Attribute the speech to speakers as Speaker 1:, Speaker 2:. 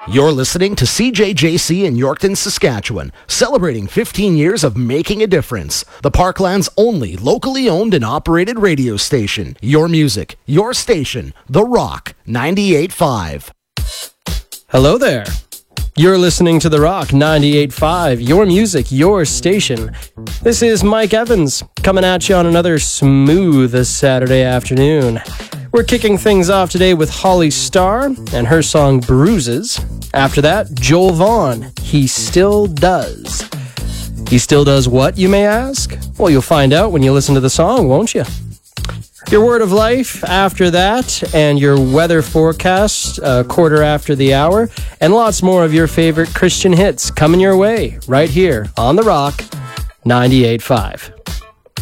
Speaker 1: You're listening to CJJC in Yorkton, Saskatchewan, celebrating 15 years of making a difference. The Parkland's only locally owned and operated radio station. Your music, your station, The Rock 98.5.
Speaker 2: Hello there. You're listening to The Rock 98.5, your music, your station. This is Mike Evans coming at you on another smooth Saturday afternoon. We're kicking things off today with Holly Starr and her song Bruises. After that, Joel Vaughn, He Still Does. He still does what, you may ask? Well, you'll find out when you listen to the song, won't you? Your word of life after that, and your weather forecast a quarter after the hour, and lots more of your favorite Christian hits coming your way right here on The Rock 98.5.